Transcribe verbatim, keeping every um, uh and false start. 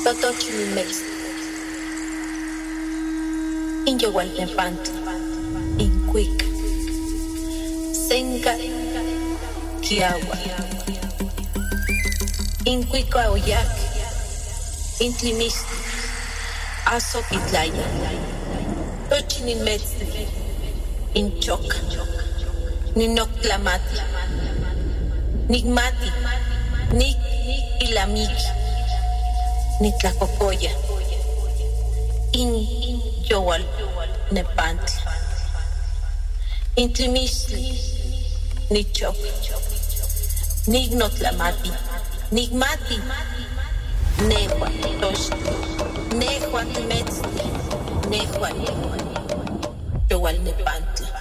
Totochilmex, in Yowaltepantla, in Cuica, Senca, Kiagua, in Cuica Oyac, in Tlimixti, Azoquitlaya, Tochilmex, in Choca, Ninoctlamati, Nigmati, Nik Ilamiki, Nitlacocoya, in Yowal Nepantla, in Tlimixtli, Nichok, Nignotlamati, Nigmati, Nehua Tosh, Nehua Temetzli, Nehua Yowal Nepantla.